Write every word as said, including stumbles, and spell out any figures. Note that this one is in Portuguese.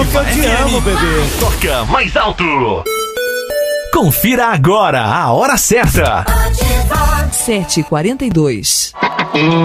que eu te amo, bebê. Toca mais alto. Confira agora a hora certa. sete e quarenta e dois.